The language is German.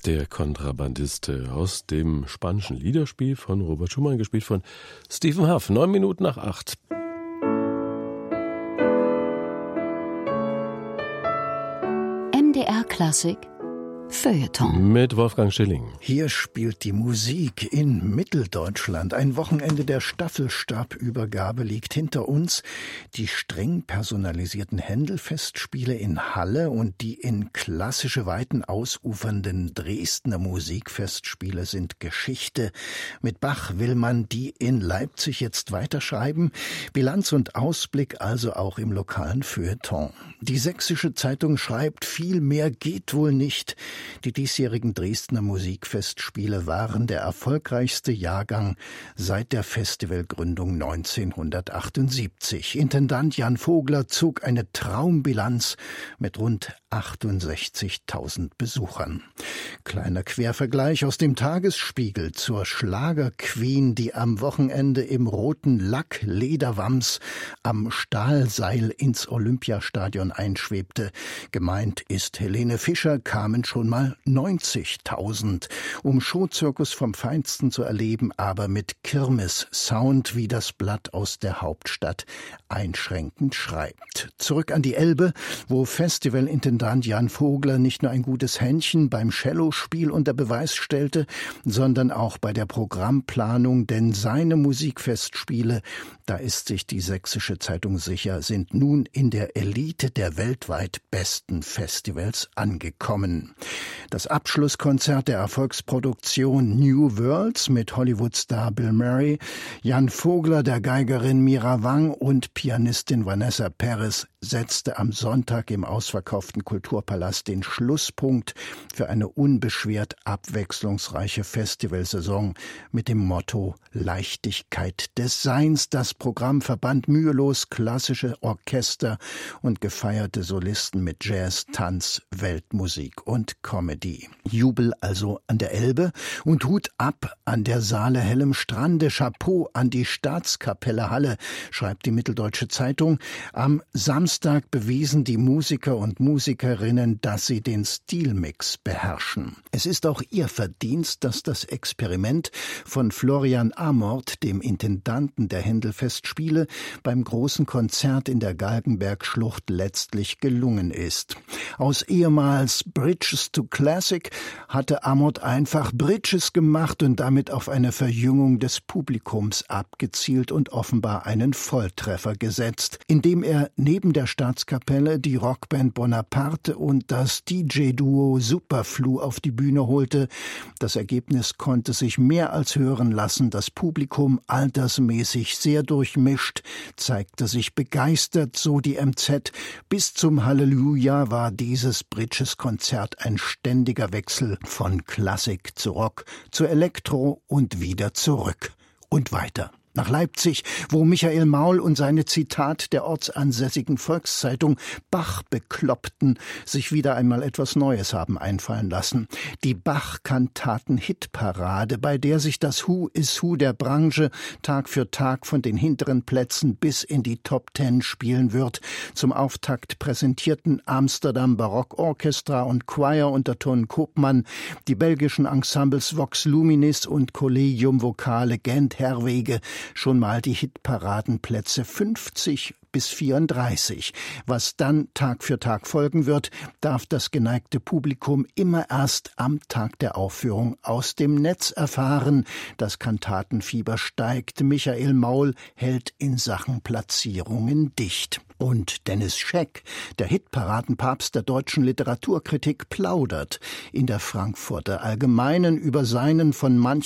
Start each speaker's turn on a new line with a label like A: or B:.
A: der Kontrabandist aus dem spanischen Liederspiel von Robert Schumann, gespielt von Stephen Huff. 8:09.
B: MDR Klassik Feuilleton
A: mit Wolfgang Schilling.
C: Hier spielt die Musik in Mitteldeutschland. Ein Wochenende der Staffelstabübergabe liegt hinter uns. Die streng personalisierten Händel-Festspiele in Halle und die in klassische Weiten ausufernden Dresdner Musikfestspiele sind Geschichte. Mit Bach will man die in Leipzig jetzt weiterschreiben. Bilanz und Ausblick also auch im lokalen Feuilleton. Die Sächsische Zeitung schreibt, viel mehr geht wohl nicht. Die diesjährigen Dresdner Musikfestspiele waren der erfolgreichste Jahrgang seit der Festivalgründung 1978. Intendant Jan Vogler zog eine Traumbilanz mit rund 68.000 Besuchern. Kleiner Quervergleich aus dem Tagesspiegel zur Schlagerqueen, die am Wochenende im roten Lacklederwams am Stahlseil ins Olympiastadion einschwebte. Gemeint ist Helene Fischer, kamen schon mal 90.000, um Showzirkus vom Feinsten zu erleben, aber mit Kirmes-Sound, wie das Blatt aus der Hauptstadt einschränkend schreibt. Zurück an die Elbe, wo Festivalintendant Jan Vogler nicht nur ein gutes Händchen beim Cellospiel unter Beweis stellte, sondern auch bei der Programmplanung, denn seine Musikfestspiele, da ist sich die Sächsische Zeitung sicher, sind nun in der Elite der weltweit besten Festivals angekommen. Das Abschlusskonzert der Erfolgsproduktion New Worlds mit Hollywood-Star Bill Murray, Jan Vogler, der Geigerin Mira Wang und Pianistin Vanessa Perez setzte am Sonntag im ausverkauften Kulturpalast den Schlusspunkt für eine unbeschwert abwechslungsreiche Festivalsaison mit dem Motto Leichtigkeit des Seins. Das Programm verband mühelos klassische Orchester und gefeierte Solisten mit Jazz, Tanz, Weltmusik und Comedy. Jubel also an der Elbe und Hut ab an der Saale hellem Strande, Chapeau an die Staatskapelle Halle, schreibt die Mitteldeutsche Zeitung. Am Samstag bewiesen die Musiker und Musikerinnen, dass sie den Stilmix beherrschen. Es ist auch ihr Verdienst, dass das Experiment von Florian Amort, dem Intendanten der Händel-Festspiele, beim großen Konzert in der Galgenbergschlucht letztlich gelungen ist. Aus ehemals Bridges to Classic hatte Amort einfach Bridges gemacht und damit auf eine Verjüngung des Publikums abgezielt und offenbar einen Volltreffer gesetzt, indem er neben der Staatskapelle die Rockband Bonaparte und das DJ-Duo Superflu auf die Bühne holte. Das Ergebnis konnte sich mehr als hören lassen. Das Publikum, altersmäßig sehr durchmischt, zeigte sich begeistert, so die MZ. Bis zum Halleluja war dieses Bridges-Konzert ein ständiger Wechsel von Klassik zu Rock, zu Elektro und wieder zurück und weiter. Nach Leipzig, wo Michael Maul und seine Zitat der ortsansässigen Volkszeitung Bach-Bekloppten sich wieder einmal etwas Neues haben einfallen lassen. Die Bach-Kantaten-Hitparade, bei der sich das Who is Who der Branche Tag für Tag von den hinteren Plätzen bis in die Top 10 spielen wird. Zum Auftakt präsentierten Amsterdam Barock Orchestra und Choir unter Ton Koopman, die belgischen Ensembles Vox Luminis und Collegium Vocale Gent Herwege schon mal die Hitparadenplätze 50 bis 34. Was dann Tag für Tag folgen wird, darf das geneigte Publikum immer erst am Tag der Aufführung aus dem Netz erfahren. Das Kantatenfieber steigt. Michael Maul hält in Sachen Platzierungen dicht. Und Dennis Scheck, der Hitparadenpapst der deutschen Literaturkritik, plaudert in der Frankfurter Allgemeinen über seinen von manchen